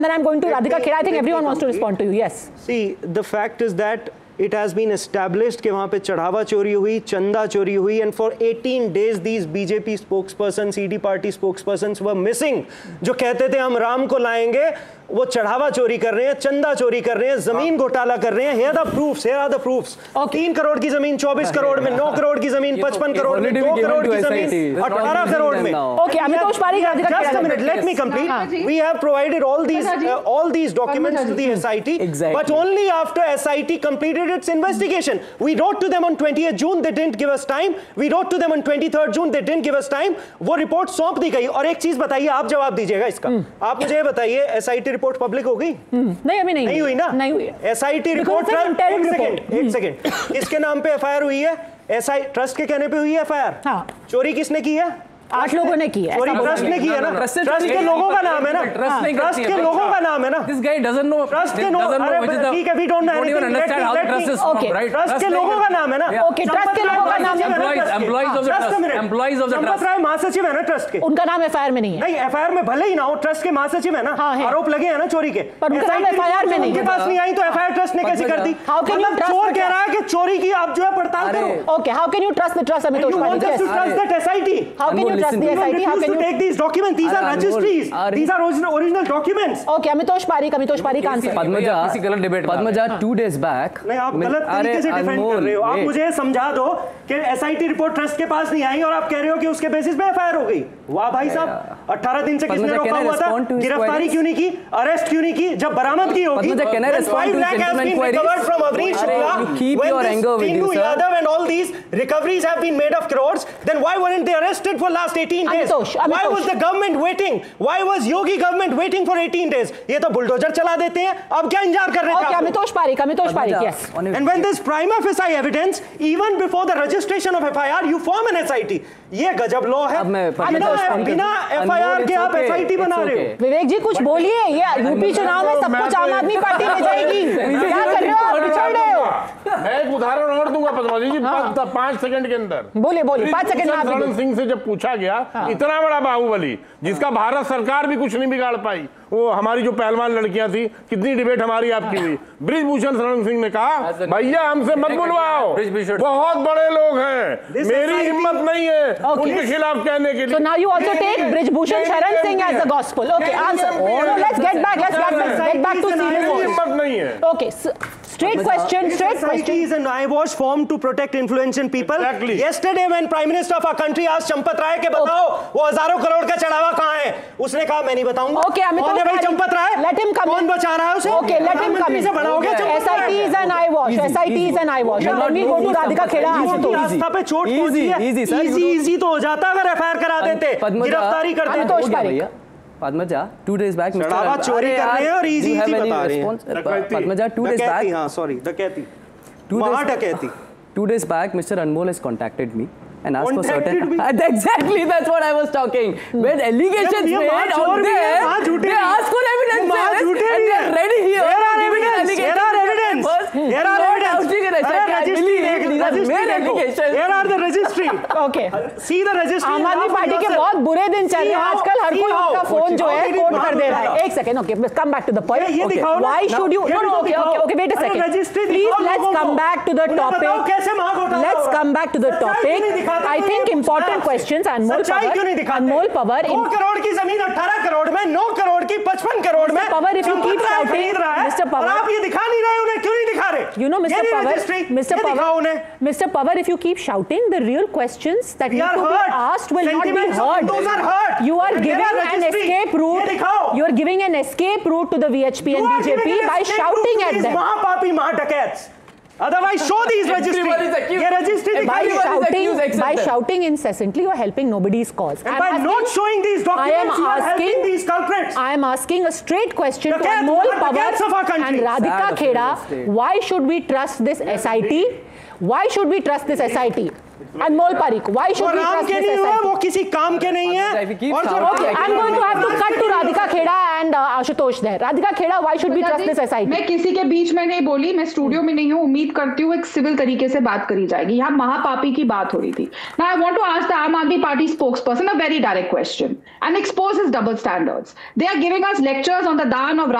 Then I'm going to Radhika Khera. I think everyone wants to respond to you. Yes. See, the fact is that it has been established कि वहाँ पे चढ़ावा चोरी हुई, चंदा चोरी हुई, and for 18 days these BJP spokespersons, ED party spokespersons were missing. जो कहते थे हम राम को लाएंगे, वो चढ़ावा चोरी कर रहे हैं, चंदा चोरी कर रहे हैं, जमीन घोटाला कर रहे हैं. Here are the proofs. Here are the proofs. 3 crore की जमीन 24 करोड़ में, 9 करोड़ की जमीन 55 करोड़ में, 2 करोड़ की जमीन 18 करोड़ में. Okay, Amitosh Parikh, Radhika Khera. Just a minute, let me complete. We have provided all these documents to the SIT, but only after SIT completed its investigation. We wrote to them on 20th June, they didn't give us time. We wrote to them on 23rd June, they didn't give us time. वो report सौंप दी गई. और एक चीज बताइए, आप जवाब दीजिएगा इसका. आप मुझे बताइए, SIT रिपोर्ट पब्लिक हो गई? नहीं, अभी नहीं हुई ना? नहीं हुई. SIT रिपोर्ट एक सेकंड किसके नाम पे FIR हुई है? ट्रस्ट के कहने पे हुई है FIR. हाँ. चोरी किसने की है? 8 लोगों ने की है. ट्रस्ट ने की है ना? ट्रस्ट के लोगों का नाम है ना? ट्रस्ट के लोगों का नाम है ना? This guy doesn't know. Trust के ठीक है, we don't know anything. Understand how the trust is formed, right? Trust के लोगों का नाम है ना? Okay, ट्रस्ट के लोगों का नाम है. Employees of the trust. Employees of the trust. Champat Rai महासचिव है ना ट्रस्ट के? उनका नाम FIR में नहीं है. नहीं, FIR में भले ही ना हो, ट्रस्ट के महासचिव है ना? आरोप लगे हैं ना चोरी के. पर उनका नाम FIR में नहीं है. उनके पास नहीं आई तो FIR ट्रस्ट ने कैसे कर दी? चोर कह रहा है कि चोरी की आप जो है पड़ताल करो. Okay, how can you trust the trust, Amitosh Parikh? You want us to trust that SIT? How can you trust the SIT? How can you take these documents? These are registries. These are original documents. Okay, Amitosh Parikh answer. Padmaja 2 days back. नहीं, आप गलत तरीके से defend कर रहे हो. आप मुझे समझा दो कि SIT रिपोर्ट ट्रस्ट के पास नहीं आई और आप कह रहे हो कि उसके बेसिस पे FIR हो गई. वाह भाई साहब, 18 दिन से किसने रोका हुआ था? गिरफ्तारी क्यों नहीं की? अरेस्ट क्यों नहीं की? जब बरामद की होगी. 5 lakh has been recovered from Avnish Shukla. Keep your anger with you, sir. Yadav and all these recoveries have been made of crores. Then why weren't they arrested for last 18 days? Why was the government waiting? Why was Yogi government waiting for 18 days? ये तो bulldozer चला देते हैं. अब क्या इंतजार कर रहे थे? Okay, Amitosh Parikh, yes. And when there's prima facie evidence, even before the registration of FIR, you form an SIT. ये गजब लॉ है. बिना FIR के आप SIT बना रहे हो. विवेक जी कुछ बोलिए. ये यूपी चुनाव में सब कुछ आम आदमी पार्टी ले जाएगी. क्या कर रहे हो आप? पिछड़ रहे हो. मैं एक उदाहरण और दूंगा पद्मावती जी. 5 सेकंड के अंदर बोलिए 5 सेकंड में. शरण सिंह से जब पूछा गया, इतना बड़ा बाहुबली जिसका भारत सरकार भी कुछ नहीं बिगाड़ पाई, वो हमारी जो पहलवान लड़कियां थी, कितनी डिबेट हमारी आपकी हुई. बृजभूषण शरण सिंह ने कहा, भैया हमसे मत बुलवाओ, बहुत बड़े लोग हैं, मेरी हिम्मत नहीं है उनके खिलाफ कहने के लिए. So now you also take Brijbhushan Sharan Singh as the gospel. Okay, answer. So let's get back to serious. हिम्मत नहीं है. Okay, straight question. SIT is an eyewash formed to protect influential people. Exactly. Yesterday when Prime Minister of our country asked Champat Rai के बताओ वो हजारों करोड़ का चढ़ावा कहाँ है, उसने कहा मैं नहीं बताऊंगा. Okay, कौन है भाई Champat Rai? Let him come. कौन बचा रहा है उसे? Okay, let him come. से बड़ा हो गया Champat Rai. SIT is an eyewash. SIT is an eyewash. And then we go to Radhika Khera. रास्ता पे चोट पहुंची है. Easy तो हो जाता अगर FIR करा देते, गिरफ्तारी कर देते. Padmaja, 2 days back, चढ़ावा चोरी कर रहे हैं और easy बता रहे हैं. Padmaja, 2 days back. हाँ, sorry, डकैती. 2 days back, Mr. Anmol has contacted me and asked for certain. Exactly, that's what I was talking. When allegations made out there, they ask for evidence, and they are ready here. Here are evidence. Here are the registry. Okay. See the registry. आम आदमी party के बहुत बुरे दिन चल रहे हैं आजकल. हर कोई अपना फोन जो है कोड कर दे रहा है. एक second. Okay, come back to the point. Why should you? No, okay. Wait a second. Please, let's come back to the topic. Let's come back to the topic. I think important questions. Anmol Pawar. 2 crore की जमीन 18 करोड़ में, 9 करोड़ की 55 करोड़ में. Pawar, if you keep shouting, Mr. Pawar, आप ये दिखा नहीं रहे उन्हें. क्यों नहीं दिखा रहे? You know, Mr. Pawar, if you keep shouting, the real questions that need to be asked will not be heard. Those are hurt. You are giving an escape route. You are giving an escape route to the VHP and BJP by shouting at them. महापापी महाडकैत्स. Otherwise, show these registries. By shouting incessantly, you are helping nobody's cause. And by not showing these documents, you are helping these culprits. I am asking a straight question to Anmol Pawar and Radhika Khera. Why should we trust this SIT? Why should we trust this SIT? Anmol Parikh, why should we trust this SIT? वो किसी काम के नहीं है। और Okay, I'm going to have to cut to Radhika Kheda and Ashutosh there. Radhika Kheda, why should we trust this SIT? मैं किसी के बीच में नहीं बोली, मैं स्टूडियो में नहीं हूँ, उम्मीद करती हूँ एक सिविल तरीके से बात करी जाएगी। यहाँ महापापी की बात हो रही थी। Now I want to ask the Aam Aadmi Party spokesperson a very direct question and expose his double standards. They are giving us lectures on the Daan of